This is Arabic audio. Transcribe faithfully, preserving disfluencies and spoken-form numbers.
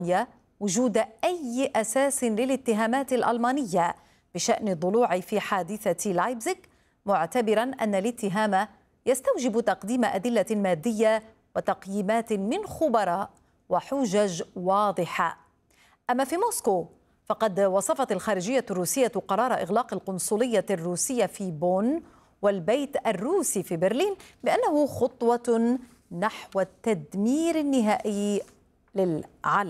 وجود أي أساس للاتهامات الألمانية بشأن الضلوع في حادثة لايبزيغ، معتبرا أن الاتهام يستوجب تقديم أدلة مادية وتقييمات من خبراء وحجج واضحة. أما في موسكو فقد وصفت الخارجية الروسية قرار إغلاق القنصلية الروسية في بون والبيت الروسي في برلين بأنه خطوة نحو التدمير النهائي للعالم.